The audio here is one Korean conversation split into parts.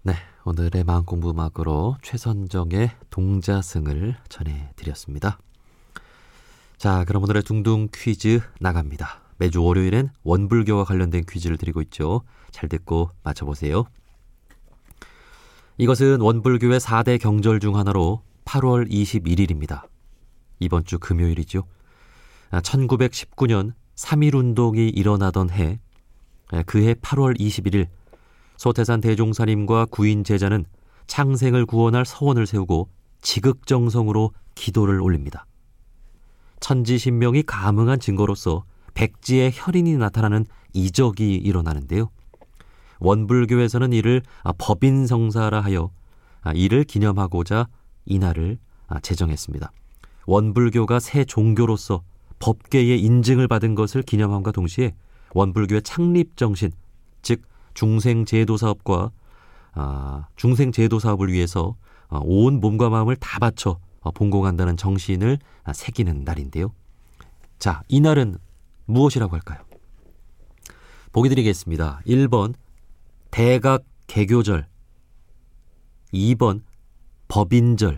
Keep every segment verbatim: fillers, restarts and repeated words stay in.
네, 오늘의 마음공부 음악으로 최선정의 동자승을 전해드렸습니다. 자, 그럼 오늘의 둥둥 퀴즈 나갑니다. 매주 월요일엔 원불교와 관련된 퀴즈를 드리고 있죠. 잘 듣고 맞춰보세요. 이것은 원불교의 사 대 경절 중 하나로 팔월 이십일일입니다. 이번 주 금요일이죠. 천구백십구 년 삼일운동이 일어나던 해, 그해 팔월 이십일일 소태산 대종사님과 구인 제자는 창생을 구원할 서원을 세우고 지극정성으로 기도를 올립니다. 천지신명이 가능한 증거로서 백지의 혈인이 나타나는 이적이 일어나는데요. 원불교에서는 이를 법인성사라 하여 이를 기념하고자 이날을 제정했습니다. 원불교가 새 종교로서 법계의 인증을 받은 것을 기념함과 동시에 원불교의 창립 정신, 즉 중생제도사업과 아, 중생제도사업을 위해서 온 몸과 마음을 다 바쳐 봉공한다는 정신을 새기는 날인데요. 자, 이날은 무엇이라고 할까요? 보기 드리겠습니다. 일 번 대각 개교절, 이 번 법인절.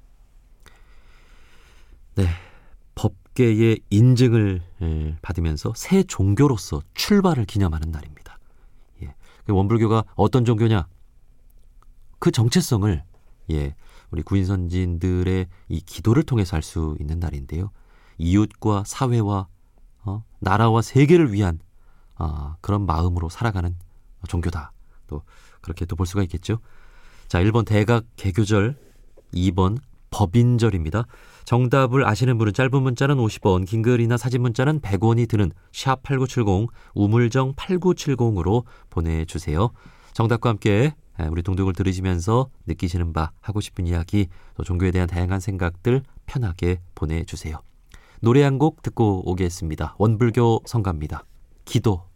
네, 법계의 인증을 받으면서 새 종교로서 출발을 기념하는 날입니다. 예, 원불교가 어떤 종교냐? 그 정체성을 예, 우리 구인선진들의 이 기도를 통해서 알 수 있는 날인데요. 이웃과 사회와 어, 나라와 세계를 위한 어, 그런 마음으로 살아가는 종교다. 또 그렇게 또 볼 수가 있겠죠. 자, 일 번 대각 개교절, 이 번 법인절입니다. 정답을 아시는 분은 짧은 문자는 오십 원, 긴 글이나 사진 문자는 백 원이 드는 샵 팔구칠공, 우물정 팔구칠공으로 보내주세요. 정답과 함께 우리 동독을 들으시면서 느끼시는 바, 하고 싶은 이야기, 또 종교에 대한 다양한 생각들 편하게 보내주세요. 노래 한 곡 듣고 오겠습니다. 원불교 성가입니다. 기도.